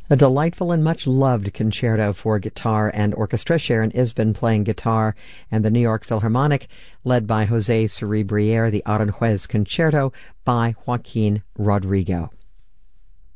A delightful and much-loved concerto for guitar and orchestra. Sharon Isbin playing guitar, and the New York Philharmonic, led by José Cerebriere, the Aranjuez Concerto by Joaquin Rodrigo.